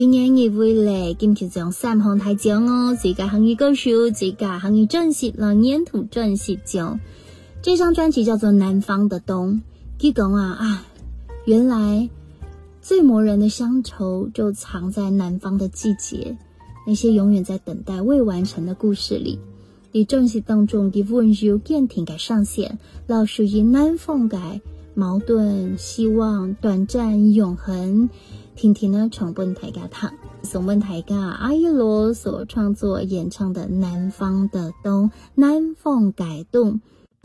今年2月咧，今次獎3項大獎哦，最佳韓語歌手、最佳韓語專輯、年度專輯獎。這張專輯叫做《南方的冬》，佢講原來最磨人的鄉愁就藏在南方的季節，那些永遠在等待未完成的故事裡。喺專輯當中嘅溫柔堅定嘅上線，老屬於南方嘅矛盾、希望、短暫、永恆。聽聽呢，重本大家堂，送本大家阿依羅所創作演唱的《南方的冬》，南方改動。